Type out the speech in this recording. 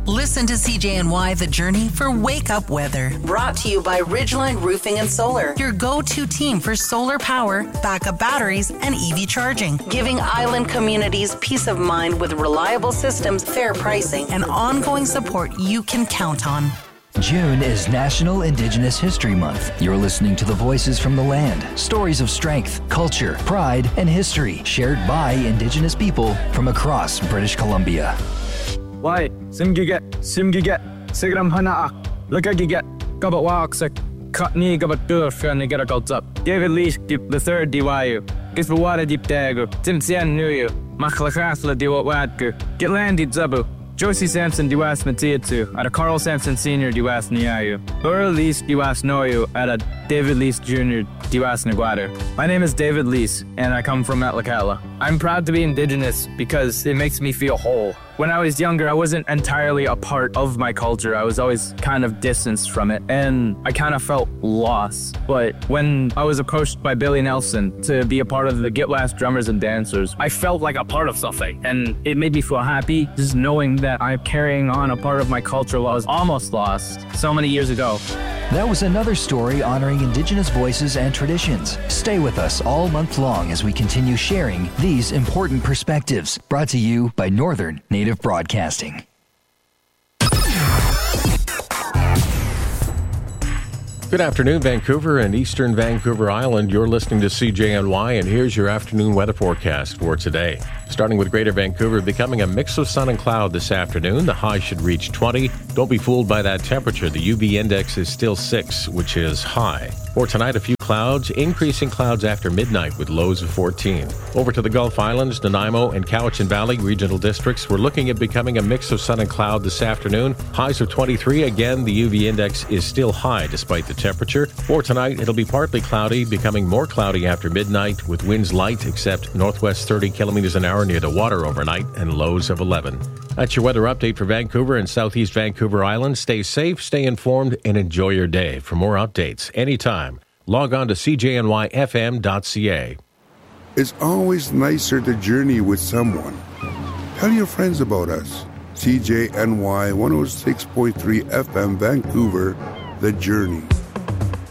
Listen to CJNY The Journey for Wake Up Weather. Brought to you by Ridgeline Roofing and Solar, your go-to team for solar power, backup batteries, and EV charging. Giving island communities peace of mind with reliable systems, fair pricing, and ongoing support you can count on. June is National Indigenous History Month. You're listening to the voices from the land, stories of strength, culture, pride, and history shared by Indigenous people from across British Columbia. Why, simgiget, sigram hanaak, lakagiget, kabawak katni kabaturf and get a cults up. David Leash dip the third diwayu, Gisbawada dip dago, Timsian nuyu, Machlakasla diwatku, get landed zabu. Josie Sampson diwas Matiatu at a Carl Sampson Sr. diwas Niayu. Laura Lease diwas Noyu at a David Lease Jr. diwas Naguadu. My name is David Lease, and I come from Metlakatla. I'm proud to be Indigenous because it makes me feel whole. When I was younger, I wasn't entirely a part of my culture. I was always kind of distanced from it, and I kind of felt lost. But when I was approached by Billy Nelson to be a part of the Gitlas Drummers and Dancers, I felt like a part of something, and it made me feel happy just knowing that I'm carrying on a part of my culture that I was almost lost so many years ago. That was another story honoring Indigenous voices and traditions. Stay with us all month long as we continue sharing these important perspectives. Brought to you by Northern Native Broadcasting. Good afternoon, Vancouver and Eastern Vancouver Island. You're listening to CJNY, and here's your afternoon weather forecast for today. Starting with Greater Vancouver, becoming a mix of sun and cloud this afternoon. The high should reach 20. Don't be fooled by that temperature. The UV index is still 6, which is high. For tonight, a few clouds, increasing clouds after midnight with lows of 14. Over to the Gulf Islands, Nanaimo and Cowichan Valley regional districts. We're looking at becoming a mix of sun and cloud this afternoon. Highs of 23. Again, the UV index is still high despite the temperature. For tonight, it'll be partly cloudy, becoming more cloudy after midnight with winds light except northwest 30 kilometers an hour near the water overnight and lows of 11. That's your weather update for Vancouver and Southeast Vancouver Island. Stay safe, stay informed, and enjoy your day. For more updates anytime, log on to cjnyfm.ca. It's always nicer to journey with someone. Tell your friends about us. CJNY 106.3 FM Vancouver, The Journey.